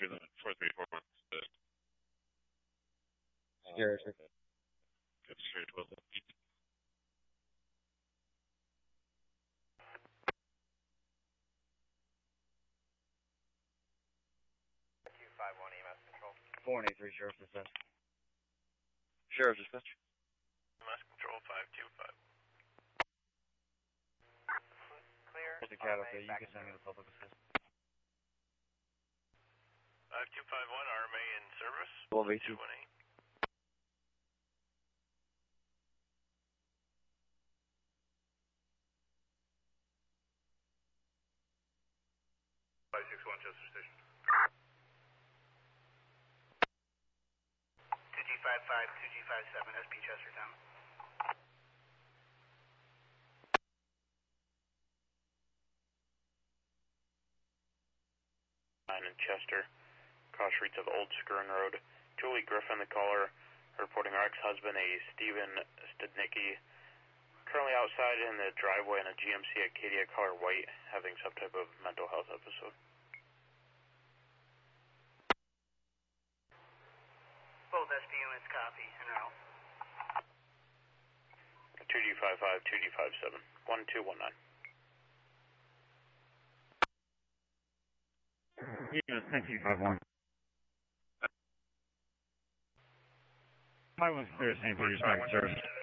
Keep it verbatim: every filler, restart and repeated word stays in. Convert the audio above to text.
three limit, four three four one. Sierra six. Good, Sierra twelve. two five one E M S control. four one eight three, Sheriff's Dispatch. Sheriff's Dispatch. E M S control five two five. Clear. There's a cat up there. You can send me the public assist. five two five one, R M A in service. twelve eighteen. two one eight. five six one, Chester Station. two G five five, two G five seven, S P Chestertown. nine in Chester, cross streets of Old Skern Road. Julie Griffin, the caller, reporting her ex-husband, a Stephen Stednicki, currently outside in the driveway in a G M C Acadia color white, having some type of mental health episode. Both S P units copy, en route. two G five five, two G five seven, one two one nine. Yeah, two five one. I was clear, Saint Peter's back in service.